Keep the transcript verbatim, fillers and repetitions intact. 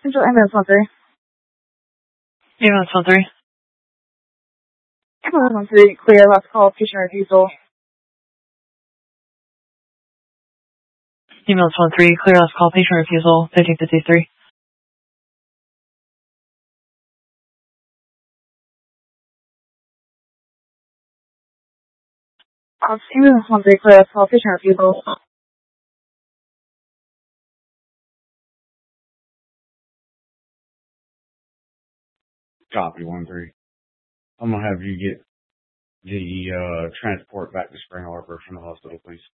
Central Ambulance one three. Ambulance one three. Ambulance one three, clear, last call, patient refusal. Ambulance one three, clear last call, patient refusal, fifteen fifty-three. Uh, ambulance one three, clear last call, patient refusal. Copy one three. I'm gonna have you get the uh, transport back to Spring Arbor from the hospital, please.